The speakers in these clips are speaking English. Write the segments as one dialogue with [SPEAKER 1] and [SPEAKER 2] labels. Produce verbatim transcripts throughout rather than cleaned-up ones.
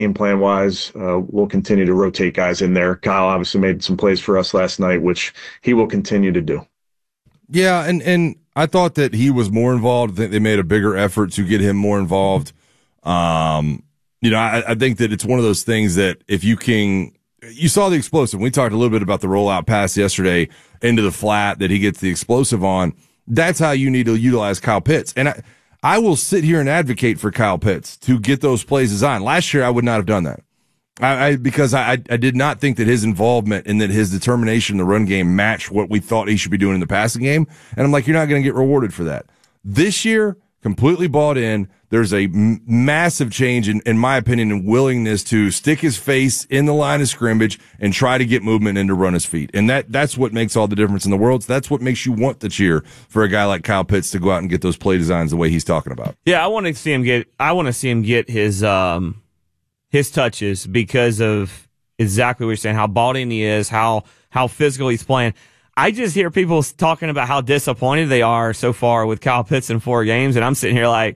[SPEAKER 1] game plan wise, uh, we'll continue to rotate guys in there. Kyle obviously made some plays for us last night, which he will continue to do.
[SPEAKER 2] Yeah, and, and I thought that he was more involved. I think they made a bigger effort to get him more involved. Um, you know, I, I think that it's one of those things that if you can, you saw the explosive. We talked a little bit about the rollout pass yesterday into the flat that he gets the explosive on. That's how you need to utilize Kyle Pitts. And I, I will sit here and advocate for Kyle Pitts to get those plays designed. Last year, I would not have done that. I, I because I, I did not think that his involvement and that his determination in the run game matched what we thought he should be doing in the passing game. And I'm like, you're not going to get rewarded for that. This year, completely bought in. There's a m- massive change, in, in my opinion, in willingness to stick his face in the line of scrimmage and try to get movement and to run his feet. And that that's what makes all the difference in the world. So that's what makes you want to cheer for a guy like Kyle Pitts to go out and get those play designs the way he's talking about.
[SPEAKER 3] Yeah, I want to see him get. I want to see him get his um his touches because of exactly what you're saying. How balled in he is. How how physical he's playing. I just hear people talking about how disappointed they are so far with Kyle Pitts in four games, and I'm sitting here like,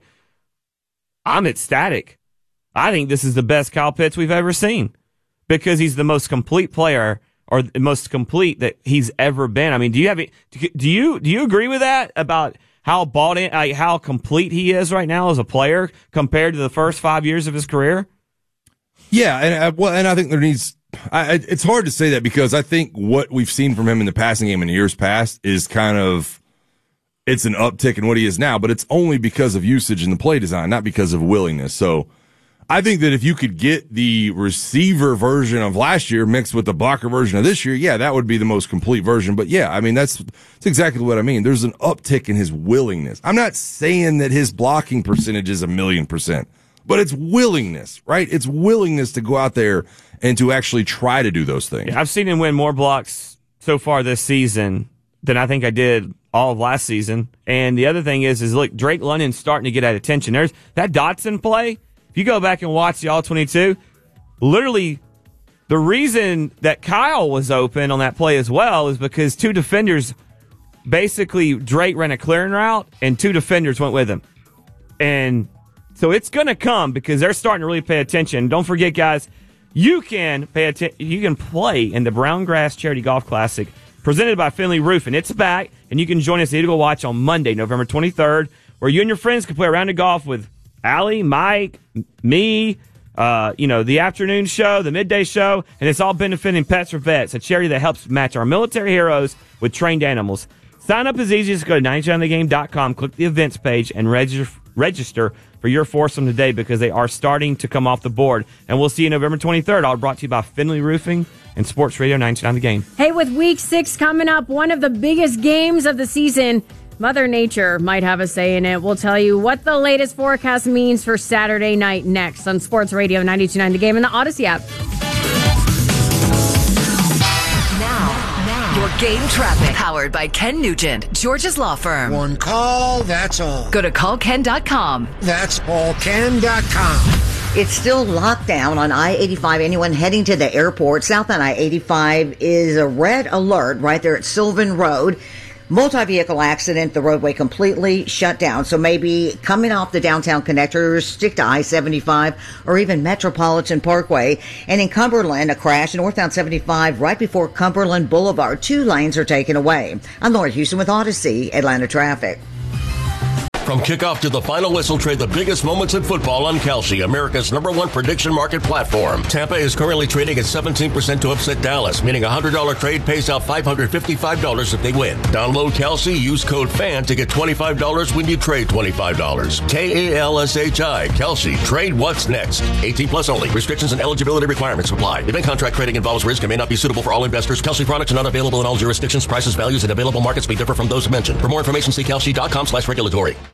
[SPEAKER 3] I'm ecstatic. I think this is the best Kyle Pitts we've ever seen because he's the most complete player or the most complete that he's ever been. I mean, do you have do you do you agree with that about how bought in, like how complete he is right now as a player compared to the first five years of his career?
[SPEAKER 2] Yeah, and I, well, and I think there needs. I, it's hard to say that because I think what we've seen from him in the passing game in years past is kind of, it's an uptick in what he is now, but it's only because of usage in the play design, not because of willingness. So I think that if you could get the receiver version of last year mixed with the blocker version of this year, yeah, that would be the most complete version. But yeah, I mean, that's, that's exactly what I mean. There's an uptick in his willingness. I'm not saying that his blocking percentage is a million percent, but it's willingness, right? It's willingness to go out there and to actually try to do those things.
[SPEAKER 3] Yeah, I've seen him win more blocks so far this season than I think I did all of last season. And the other thing is, is look, Drake London's starting to get that attention. There's that Dotson play. If you go back and watch the All twenty-two, literally the reason that Kyle was open on that play as well is because two defenders, basically Drake ran a clearing route and two defenders went with him. And so it's going to come because they're starting to really pay attention. Don't forget, guys, you can pay attention. You can play in the Brown Grass Charity Golf Classic presented by Finley Roofing. It's back, and you can join us at Eagle Watch on Monday, November twenty-third, where you and your friends can play a round of golf with Allie, Mike, me, uh, you know, the afternoon show, the midday show, and it's all benefiting Pets for Vets, a charity that helps match our military heroes with trained animals. Sign up as easy as go to ninety nine the game dot com, click the events page, and register register for your foursome today because they are starting to come off the board. And we'll see you November twenty-third, all brought to you by Finley Roofing and Sports Radio ninety-nine The Game.
[SPEAKER 4] Hey, with week six coming up, one of the biggest games of the season, Mother Nature might have a say in it. We'll tell you what the latest forecast means for Saturday night next on Sports Radio ninety-two point nine The Game and the Odyssey app.
[SPEAKER 5] Your game traffic. Powered by Ken Nugent, George's Law Firm.
[SPEAKER 6] One call, that's all.
[SPEAKER 5] Go to call ken dot com.
[SPEAKER 6] That's all ken dot com.
[SPEAKER 7] It's still locked down on I eighty-five. Anyone heading to the airport, southbound I eighty-five is a red alert right there at Sylvan Road. Multi-vehicle accident, the roadway completely shut down. So maybe coming off the downtown connectors, stick to I seventy-five or even Metropolitan Parkway. And in Cumberland, a crash northbound seventy-five right before Cumberland Boulevard. Two lanes are taken away. I'm Laura Houston with Odyssey, Atlanta Traffic.
[SPEAKER 8] From kickoff to the final whistle, trade the biggest moments in football on Kalshi, America's number one prediction market platform. Tampa is currently trading at seventeen percent to upset Dallas, meaning a one hundred dollars trade pays out five hundred fifty-five dollars if they win. Download Kalshi, use code FAN to get twenty-five dollars when you trade twenty-five dollars. K A L S H I, Kalshi. Trade what's next. eighteen plus only. Restrictions and eligibility requirements apply. Event contract trading involves risk and may not be suitable for all investors. Kalshi products are not available in all jurisdictions. Prices, values, and available markets may differ from those mentioned. For more information, see kalshi dot com slash regulatory.